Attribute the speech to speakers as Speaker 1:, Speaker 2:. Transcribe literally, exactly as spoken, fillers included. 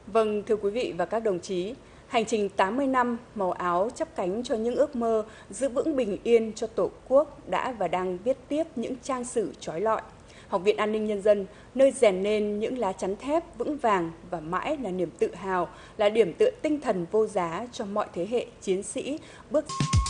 Speaker 1: Vâng, thưa quý vị và các đồng chí, hành trình tám mươi năm màu áo chắp cánh cho những ước mơ, giữ vững bình yên cho Tổ quốc đã và đang viết tiếp những trang sử chói lọi. Học viện An ninh Nhân dân, nơi rèn nên những lá chắn thép vững vàng và mãi là niềm tự hào, là điểm tựa tinh thần vô giá cho mọi thế hệ chiến sĩ bước